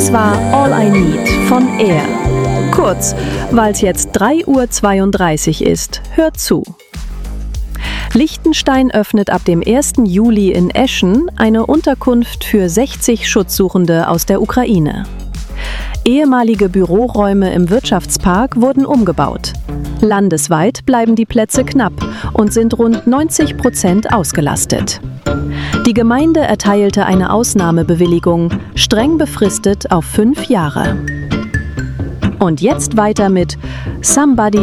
Das war All I Need von Air. Kurz, weil es jetzt 3:32 Uhr ist. Hört zu. Liechtenstein öffnet ab dem 1. Juli in Eschen eine Unterkunft für 60 Schutzsuchende aus der Ukraine. Ehemalige Büroräume im Wirtschaftspark wurden umgebaut. Landesweit bleiben die Plätze knapp und sind rund 90% ausgelastet. Die Gemeinde erteilte eine Ausnahmebewilligung, streng befristet auf 5 Jahre. Und jetzt weiter mit Somebody